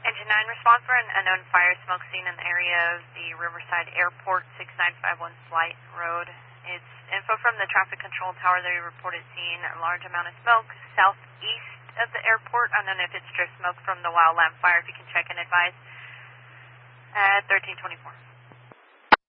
Engine 9 response for an unknown fire smoke scene in the area of the Riverside Airport, 6951 Flight Road. It's info from the traffic control tower. They reported seeing a large amount of smoke southeast of the airport. I don't know if it's drift smoke from the Wild Lamp fire. If you can check and advise at 1324.